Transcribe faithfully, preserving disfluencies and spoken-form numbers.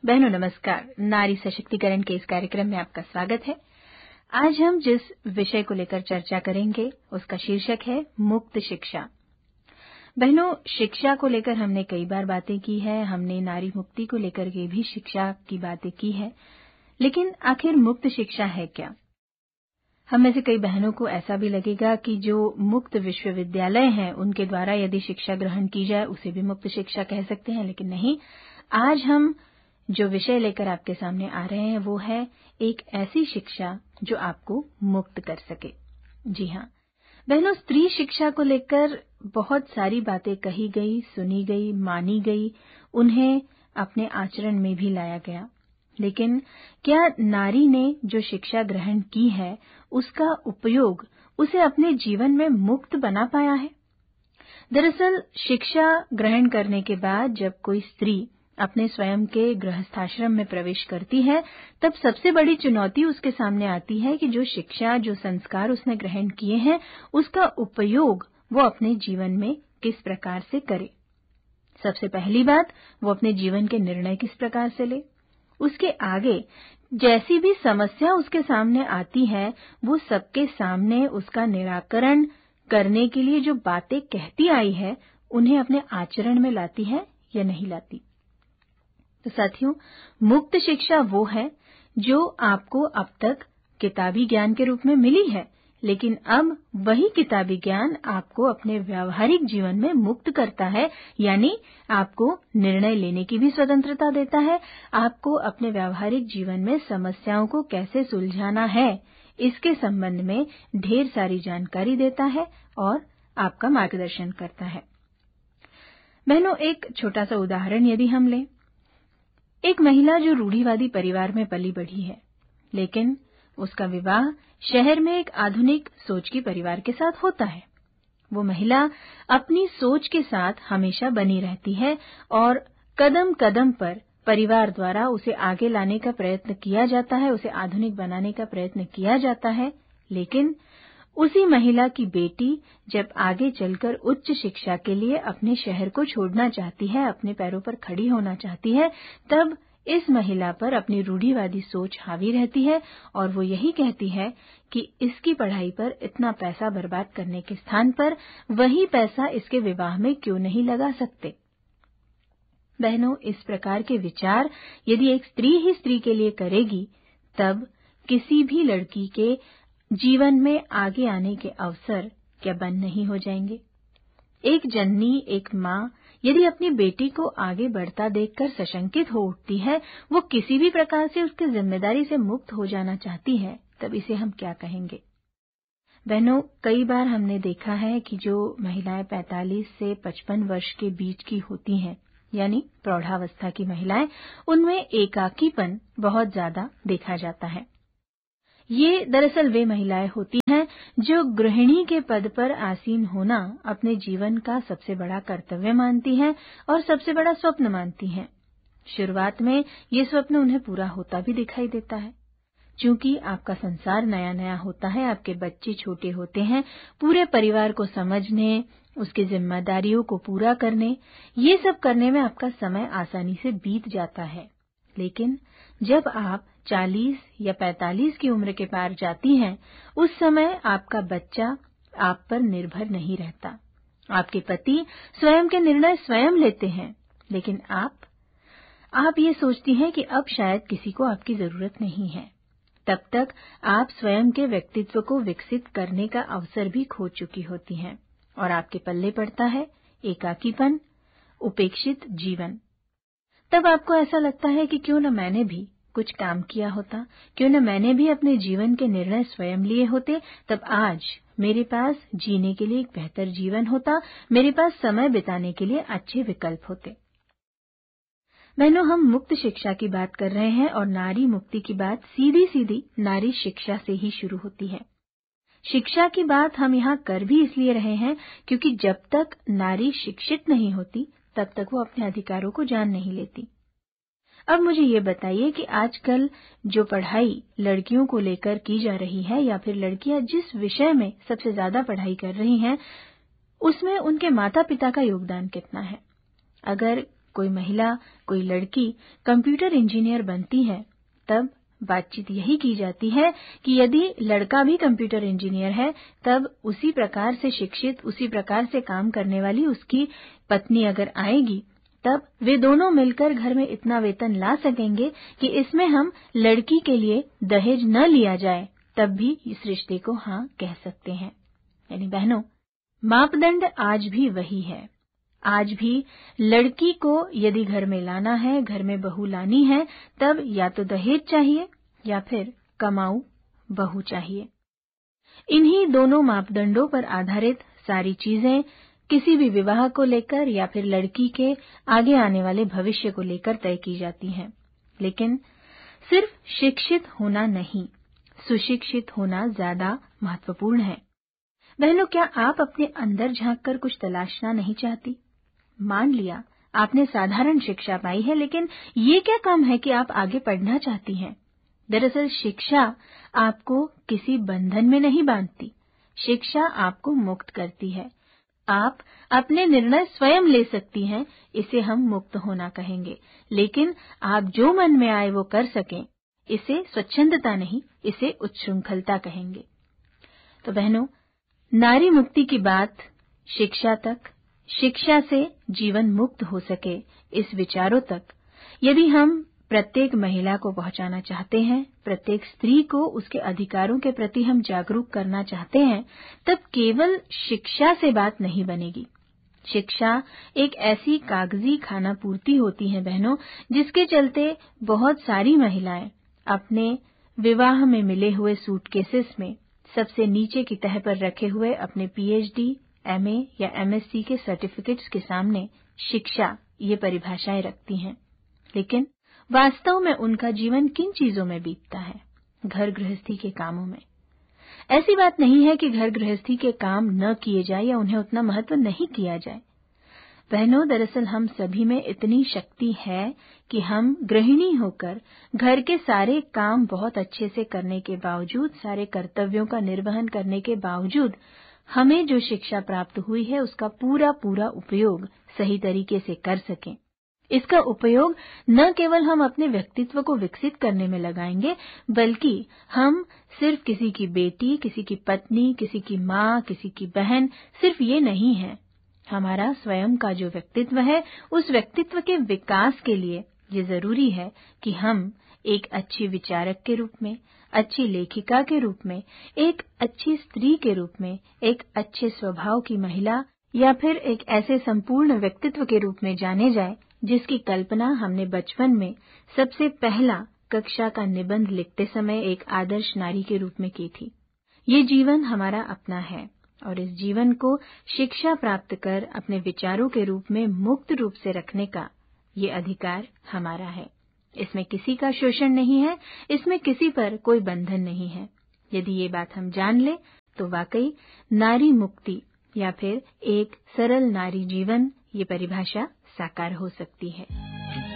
बहनों नमस्कार। नारी सशक्तिकरण के इस कार्यक्रम में आपका स्वागत है। आज हम जिस विषय को लेकर चर्चा करेंगे उसका शीर्षक है मुक्त शिक्षा। बहनों, शिक्षा को लेकर हमने कई बार बातें की है, हमने नारी मुक्ति को लेकर के भी शिक्षा की बातें की है, लेकिन आखिर मुक्त शिक्षा है क्या? हम में से कई बहनों को ऐसा भी लगेगा कि जो मुक्त विश्वविद्यालय हैं उनके द्वारा यदि शिक्षा ग्रहण की जाए उसे भी मुक्त शिक्षा कह सकते हैं, लेकिन नहीं। आज हम जो विषय लेकर आपके सामने आ रहे हैं वो है एक ऐसी शिक्षा जो आपको मुक्त कर सके। जी हाँ बहनों, स्त्री शिक्षा को लेकर बहुत सारी बातें कही गई, सुनी गई, मानी गई, उन्हें अपने आचरण में भी लाया गया, लेकिन क्या नारी ने जो शिक्षा ग्रहण की है उसका उपयोग उसे अपने जीवन में मुक्त बना पाया है? दरअसल शिक्षा ग्रहण करने के बाद जब कोई स्त्री अपने स्वयं के गृहस्थाश्रम में प्रवेश करती है तब सबसे बड़ी चुनौती उसके सामने आती है कि जो शिक्षा, जो संस्कार उसने ग्रहण किए हैं उसका उपयोग वो अपने जीवन में किस प्रकार से करे। सबसे पहली बात, वो अपने जीवन के निर्णय किस प्रकार से ले। उसके आगे जैसी भी समस्या उसके सामने आती है वो सबके सामने उसका निराकरण करने के लिए जो बातें कहती आई है उन्हें अपने आचरण में लाती है या नहीं लाती। तो साथियों, मुक्त शिक्षा वो है जो आपको अब तक किताबी ज्ञान के रूप में मिली है, लेकिन अब वही किताबी ज्ञान आपको अपने व्यावहारिक जीवन में मुक्त करता है, यानी आपको निर्णय लेने की भी स्वतंत्रता देता है, आपको अपने व्यावहारिक जीवन में समस्याओं को कैसे सुलझाना है इसके संबंध में ढेर सारी जानकारी देता है और आपका मार्गदर्शन करता है। बहनों, एक छोटा सा उदाहरण यदि हम लें, एक महिला जो रूढ़िवादी परिवार में पली बढ़ी है, लेकिन उसका विवाह शहर में एक आधुनिक सोच के परिवार के साथ होता है। वो महिला अपनी सोच के साथ हमेशा बनी रहती है और कदम कदम पर परिवार द्वारा उसे आगे लाने का प्रयत्न किया जाता है, उसे आधुनिक बनाने का प्रयत्न किया जाता है, लेकिन उसी महिला की बेटी जब आगे चलकर उच्च शिक्षा के लिए अपने शहर को छोड़ना चाहती है, अपने पैरों पर खड़ी होना चाहती है, तब इस महिला पर अपनी रूढ़िवादी सोच हावी रहती है और वो यही कहती है कि इसकी पढ़ाई पर इतना पैसा बर्बाद करने के स्थान पर वही पैसा इसके विवाह में क्यों नहीं लगा सकते। बहनों, इस प्रकार के विचार यदि एक स्त्री ही स्त्री के लिए करेगी तब किसी भी लड़की के जीवन में आगे आने के अवसर क्या बंद नहीं हो जाएंगे। एक जननी, एक माँ यदि अपनी बेटी को आगे बढ़ता देखकर सशंकित हो उठती है, वो किसी भी प्रकार से उसकी जिम्मेदारी से मुक्त हो जाना चाहती है, तब इसे हम क्या कहेंगे। बहनों, कई बार हमने देखा है कि जो महिलाएं पैंतालीस से पचपन वर्ष के बीच की होती हैं, यानी प्रौढ़ावस्था की महिलाएं, उनमें एकाकीपन बहुत ज्यादा देखा जाता है। ये दरअसल वे महिलाएं होती हैं जो गृहिणी के पद पर आसीन होना अपने जीवन का सबसे बड़ा कर्तव्य मानती हैं और सबसे बड़ा स्वप्न मानती हैं। शुरुआत में ये स्वप्न उन्हें पूरा होता भी दिखाई देता है। चूंकि आपका संसार नया नया होता है, आपके बच्चे छोटे होते हैं, पूरे परिवार को समझने, उसकी जिम्मेदारियों को पूरा करने, ये सब करने में आपका समय आसानी से बीत जाता है। लेकिन जब आप चालीस या पैंतालीस की उम्र के पार जाती हैं, उस समय आपका बच्चा आप पर निर्भर नहीं रहता। आपके पति स्वयं के निर्णय स्वयं लेते हैं, लेकिन आप आप ये सोचती हैं कि अब शायद किसी को आपकी जरूरत नहीं है। तब तक आप स्वयं के व्यक्तित्व को विकसित करने का अवसर भी खो चुकी होती हैं और आपके पल्ले पड़ता है एकाकीपन, उपेक्षित जीवन। तब आपको ऐसा लगता है कि क्यों न मैंने भी कुछ काम किया होता, क्यों न मैंने भी अपने जीवन के निर्णय स्वयं लिए होते, तब आज मेरे पास जीने के लिए एक बेहतर जीवन होता, मेरे पास समय बिताने के लिए अच्छे विकल्प होते। बहनों, हम मुक्त शिक्षा की बात कर रहे हैं और नारी मुक्ति की बात सीधी सीधी नारी शिक्षा से ही शुरू होती है। शिक्षा की बात हम यहाँ कर भी इसलिए रहे हैं क्योंकि जब तक नारी शिक्षित नहीं होती तब तक वो अपने अधिकारों को जान नहीं लेती। अब मुझे ये बताइए कि आजकल जो पढ़ाई लड़कियों को लेकर की जा रही है या फिर लड़कियां जिस विषय में सबसे ज्यादा पढ़ाई कर रही हैं, उसमें उनके माता पिता का योगदान कितना है। अगर कोई महिला, कोई लड़की कंप्यूटर इंजीनियर बनती है, तब बातचीत यही की जाती है कि यदि लड़का भी कंप्यूटर इंजीनियर है, तब उसी प्रकार से शिक्षित, उसी प्रकार से काम करने वाली उसकी पत्नी अगर आएगी, तब वे दोनों मिलकर घर में इतना वेतन ला सकेंगे कि इसमें हम लड़की के लिए दहेज न लिया जाए, तब भी इस रिश्ते को हाँ कह सकते हैं। यानी बहनों, मापदंड आज भी वही है। आज भी लड़की को यदि घर में लाना है, घर में बहू लानी है, तब या तो दहेज चाहिए या फिर कमाऊ बहू चाहिए। इन्हीं दोनों मापदंडों पर आधारित सारी चीजें किसी भी विवाह को लेकर या फिर लड़की के आगे आने वाले भविष्य को लेकर तय की जाती हैं। लेकिन सिर्फ शिक्षित होना नहीं, सुशिक्षित होना ज्यादा महत्वपूर्ण है। बहनों, क्या आप अपने अंदर झांककर कुछ तलाशना नहीं चाहती? मान लिया आपने साधारण शिक्षा पाई है, लेकिन ये क्या कम है कि आप आगे पढ़ना चाहती हैं। दरअसल शिक्षा आपको किसी बंधन में नहीं बांधती, शिक्षा आपको मुक्त करती है। आप अपने निर्णय स्वयं ले सकती हैं, इसे हम मुक्त होना कहेंगे। लेकिन आप जो मन में आए वो कर सकें, इसे स्वच्छंदता नहीं, इसे उच्छृंखलता कहेंगे। तो बहनों, नारी मुक्ति की बात शिक्षा तक, शिक्षा से जीवन मुक्त हो सके, इस विचारों तक यदि हम प्रत्येक महिला को पहुंचाना चाहते हैं, प्रत्येक स्त्री को उसके अधिकारों के प्रति हम जागरूक करना चाहते हैं, तब केवल शिक्षा से बात नहीं बनेगी। शिक्षा एक ऐसी कागजी खाना पूर्ति होती है बहनों, जिसके चलते बहुत सारी महिलाएं अपने विवाह में मिले हुए सूटकेसेस में सबसे नीचे की तह पर रखे हुए अपने पीएचडी, एमए या एमएससी के सर्टिफिकेट्स के सामने शिक्षा ये परिभाषाएं रखती हैं। लेकिन वास्तव में उनका जीवन किन चीजों में बीतता है? घर गृहस्थी के कामों में। ऐसी बात नहीं है कि घर गृहस्थी के काम न किए जाए या उन्हें उतना महत्व नहीं किया जाए। बहनों, दरअसल हम सभी में इतनी शक्ति है कि हम गृहिणी होकर घर के सारे काम बहुत अच्छे से करने के बावजूद, सारे कर्तव्यों का निर्वहन करने के बावजूद, हमें जो शिक्षा प्राप्त हुई है उसका पूरा पूरा उपयोग सही तरीके से कर सकें। इसका उपयोग न केवल हम अपने व्यक्तित्व को विकसित करने में लगाएंगे, बल्कि हम सिर्फ किसी की बेटी, किसी की पत्नी, किसी की माँ, किसी की बहन, सिर्फ ये नहीं है। हमारा स्वयं का जो व्यक्तित्व है, उस व्यक्तित्व के विकास के लिए ये जरूरी है कि हम एक अच्छी विचारक के रूप में, अच्छी लेखिका के रूप में, एक अच्छी स्त्री के रूप में, एक अच्छे स्वभाव की महिला या फिर एक ऐसे संपूर्ण व्यक्तित्व के रूप में जाने जाए, जिसकी कल्पना हमने बचपन में सबसे पहला कक्षा का निबंध लिखते समय एक आदर्श नारी के रूप में की थी। ये जीवन हमारा अपना है और इस जीवन को शिक्षा प्राप्त कर अपने विचारों के रूप में मुक्त रूप से रखने का ये अधिकार हमारा है। इसमें किसी का शोषण नहीं है, इसमें किसी पर कोई बंधन नहीं है। यदि ये बात हम जान लें तो वाकई नारी मुक्ति या फिर एक सरल नारी जीवन, ये परिभाषा साकार हो सकती है।